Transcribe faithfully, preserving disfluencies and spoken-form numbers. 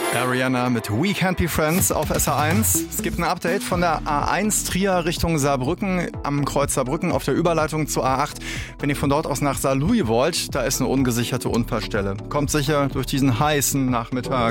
Ariana mit We Can't Be Friends auf S R eins. Es gibt ein Update von der A eins Trier Richtung Saarbrücken am Kreuz Saarbrücken auf der Überleitung zur A acht. Wenn ihr von dort aus nach Saarlouis wollt, da ist eine ungesicherte Unfallstelle. Kommt sicher durch diesen heißen Nachmittag.